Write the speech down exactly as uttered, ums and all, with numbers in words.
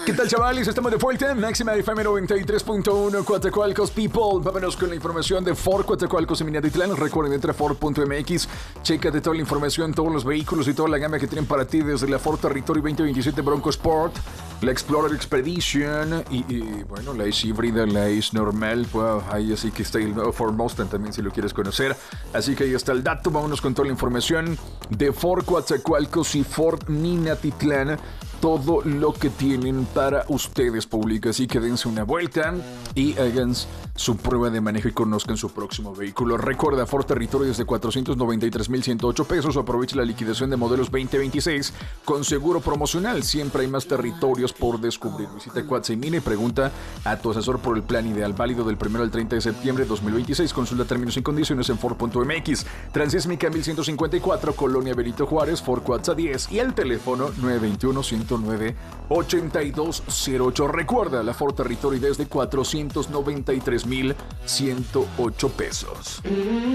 ¿Qué tal, chavales? Estamos de vuelta en Máxima F M noventa y tres punto uno, Coatzacoalcos People. Vámonos con la información de Ford Coatzacoalcos y Minatitlán. Recuerden, entra a Ford punto M X, chécate toda la información, todos los vehículos y toda la gama que tienen para ti, desde la Ford Territory veinte veintisiete Bronco Sport, la Explorer Expedition y, y bueno, la Ace híbrida, la Ace normal. Wow, ahí así que está el nuevo Ford Mustang también, si lo quieres conocer. Así que ahí está el dato. Vámonos con toda la información de Ford Coatzacoalcos y Ford Minatitlán. Todo lo que tienen para ustedes, público. Así que dense una vuelta y hagan su prueba de manejo y conozcan su próximo vehículo. Recuerda, Ford Territory desde cuatrocientos noventa y tres mil ciento ocho pesos. Aprovecha la liquidación de modelos veinte veintiséis con seguro promocional. Siempre hay más territorios por descubrir. Visita Coatza y Mina y pregunta a tu asesor por el plan ideal, válido del primero al treinta de septiembre de dos mil veintiséis. Consulta términos y condiciones en Ford punto M X. Transísmica mil ciento cincuenta y cuatro, Colonia Benito Juárez, Ford Coatza diez y el teléfono nueve dos uno, uno cero nueve, ocho dos cero ocho. Recuerda, la Ford Territory desde cuatrocientos noventa y tres mil ciento ocho pesos.